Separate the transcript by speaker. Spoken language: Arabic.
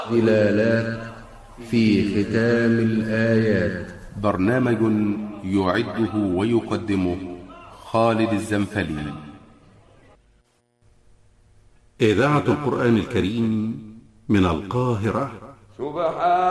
Speaker 1: ظلالات في ختام الآيات.
Speaker 2: برنامج يعده ويقدمه خالد الزنفلي.
Speaker 3: إذاعة القرآن الكريم من القاهرة.
Speaker 4: سبحان